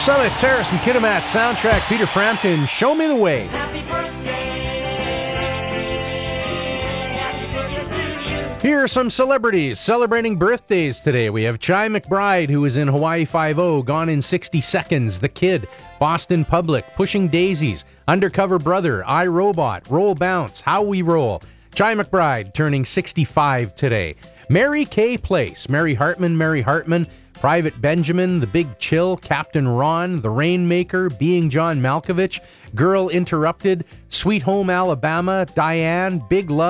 Summit, Terrace, and Kitimat soundtrack, Peter Frampton, Show Me the Way. Here are some celebrities celebrating birthdays today. We have Chi McBride, who is in Hawaii Five-0, Gone in 60 Seconds, The Kid, Boston Public, Pushing Daisies, Undercover Brother, iRobot, Roll Bounce, How We Roll. Chi McBride turning 65 today. Mary Kay Place, Mary Hartman, Private Benjamin, The Big Chill, Captain Ron, The Rainmaker, Being John Malkovich, Girl Interrupted, Sweet Home Alabama, Diane, Big Love,